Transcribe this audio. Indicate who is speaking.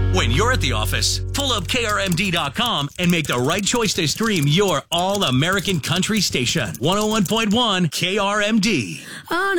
Speaker 1: When you're at the office, pull up KRMD.com and make the right choice to stream your all-American country station. 101.1 KRMD.
Speaker 2: On